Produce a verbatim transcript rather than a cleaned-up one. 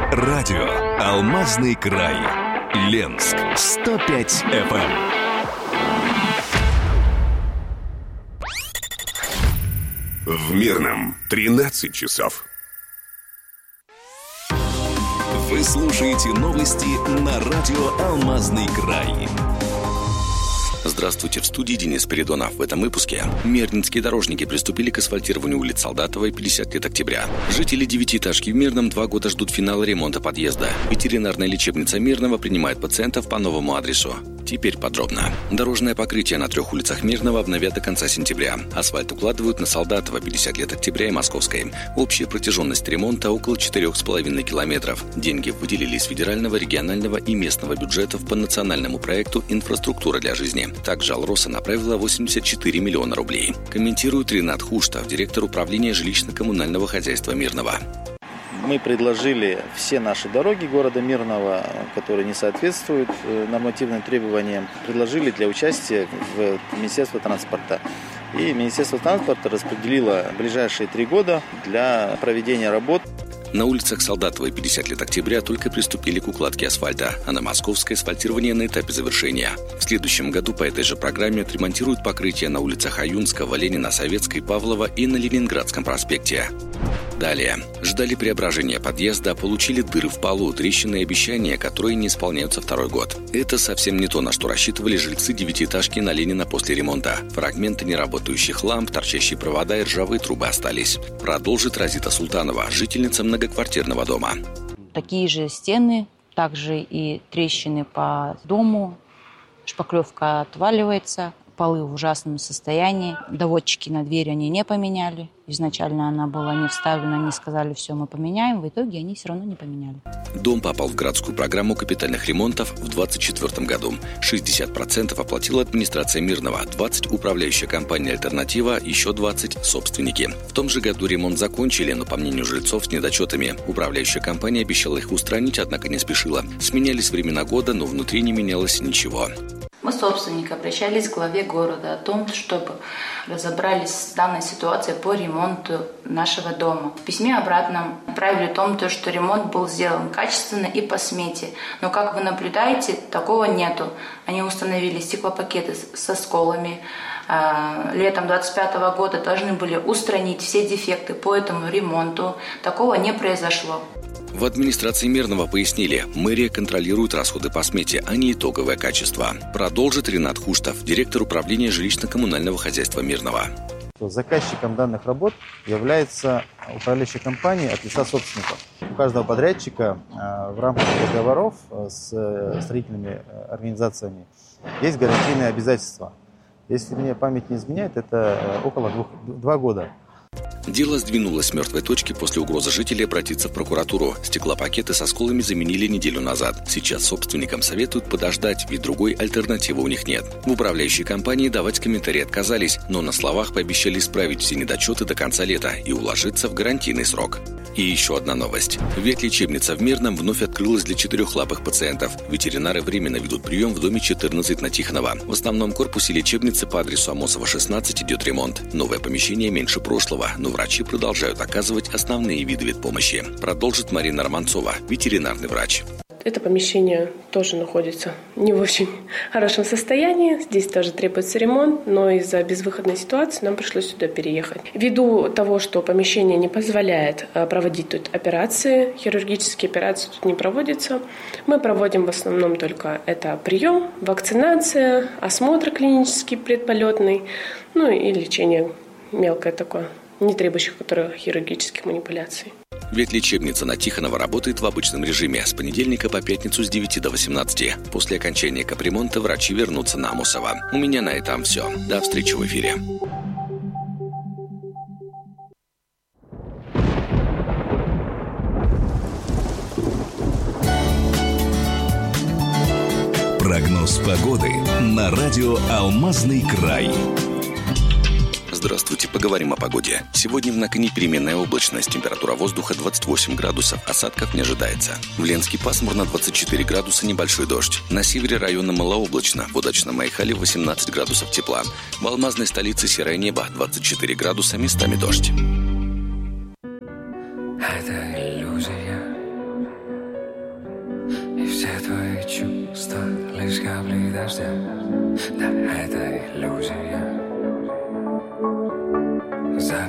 Радио «Алмазный край». Ленск сто пять эф эм. В Мирном тринадцать часов. Вы слушаете новости на радио «Алмазный край». Здравствуйте, в студии Денис Передонов. В этом выпуске мирнинские дорожники приступили к асфальтированию улиц Солдатова, пятьдесят лет октября. Жители девятиэтажки в Мирном два года ждут финала ремонта подъезда. Ветеринарная лечебница Мирного принимает пациентов по новому адресу. Теперь подробно. Дорожное покрытие на трех улицах Мирного обновят до конца сентября. Асфальт укладывают на Солдатова, пятьдесят лет октября и Московской. Общая протяженность ремонта около четырех с половиной километров. Деньги выделили из федерального, регионального и местного бюджетов по национальному проекту «Инфраструктура для жизни». Также Алроса направила восемьдесят четыре миллиона рублей. Комментирует Ринат Хуштов, директор управления жилищно-коммунального хозяйства Мирного. Мы предложили все наши дороги города Мирного, которые не соответствуют нормативным требованиям, предложили для участия в Министерство транспорта. И Министерство транспорта распределило ближайшие три года для проведения работ. На улицах Солдатова и пятьдесят лет октября только приступили к укладке асфальта, а на Московской асфальтирование на этапе завершения. В следующем году по этой же программе отремонтируют покрытие на улицах Аюнского, Ленина, Советской, Павлова и на Ленинградском проспекте. Далее. Ждали преображения подъезда, получили дыры в полу, трещины и обещания, которые не исполняются второй год. Это совсем не то, на что рассчитывали жильцы девятиэтажки на Ленина после ремонта. Фрагменты неработающих ламп, торчащие провода и ржавые трубы остались. Продолжит Разита Султанова, жительница многоквартирного дома. Такие же стены, также и трещины по дому, шпаклевка отваливается, полы в ужасном состоянии, доводчики на двери они не поменяли. Изначально она была не вставлена, они сказали, все, мы поменяем. В итоге они все равно не поменяли. Дом попал в городскую программу капитальных ремонтов в двадцать четвёртом году. шестьдесят процентов оплатила администрация Мирного, двадцать процентов управляющая компания «Альтернатива», еще двадцать процентов собственники. В том же году ремонт закончили, но, по мнению жильцов, с недочетами. Управляющая компания обещала их устранить, однако не спешила. Сменялись времена года, но внутри не менялось ничего. Мы, собственники, обращались к главе города о том, чтобы разобрались с данной ситуацией по ремонту нашего дома. В письме обратно отправили о том, что ремонт был сделан качественно и по смете. Но, как вы наблюдаете, такого нету. Они установили стеклопакеты со сколами. Летом двадцать пятого года должны были устранить все дефекты по этому ремонту. Такого не произошло. В администрации Мирного пояснили, мэрия контролирует расходы по смете, а не итоговое качество. Продолжит Ринат Хуштов, директор управления жилищно-коммунального хозяйства Мирного. Заказчиком данных работ является управляющая компания от лица собственников. У каждого подрядчика в рамках договоров с строительными организациями есть гарантийные обязательства. Если мне память не изменяет, это около двух, два года. Дело сдвинулось с мертвой точки после угрозы жителей обратиться в прокуратуру. Стеклопакеты со сколами заменили неделю назад. Сейчас собственникам советуют подождать, ведь другой альтернативы у них нет. В управляющей компании давать комментарии отказались, но на словах пообещали исправить все недочеты до конца лета и уложиться в гарантийный срок. И еще одна новость. Ветлечебница в Мирном вновь открылась для четырехлапых пациентов. Ветеринары временно ведут прием в доме четырнадцать на Тихонова. В основном корпусе лечебницы по адресу Амосова, шестнадцать идет ремонт. Новое помещение меньше прошлого, но врачи продолжают оказывать основные виды ветпомощи. Продолжит Марина Романцова, ветеринарный врач. Это помещение тоже находится не в очень хорошем состоянии. Здесь тоже требуется ремонт, но из-за безвыходной ситуации нам пришлось сюда переехать. Ввиду того, что помещение не позволяет проводить тут операции, хирургические операции тут не проводятся, мы проводим в основном только это прием, вакцинация, осмотр клинический предполетный, ну и лечение мелкое такое, не требующих которых хирургических манипуляций. Ветлечебница на Тихонова работает в обычном режиме с понедельника по пятницу с девяти до восемнадцати. После окончания капремонта врачи вернутся на Амосова. У меня на этом все. До встречи в эфире. Прогноз погоды на радио «Алмазный край». Здравствуйте, поговорим о погоде. Сегодня в Накане переменная облачность, температура воздуха двадцать восемь градусов, осадков не ожидается. В Ленске пасмурно, двадцать четыре градуса, небольшой дождь. На севере района малооблачно, в удачном Майхале восемнадцать градусов тепла. В алмазной столице серое небо, двадцать четыре градуса, местами дождь. Это иллюзия, твои чувства лишь капли дождя. Да, это иллюзия.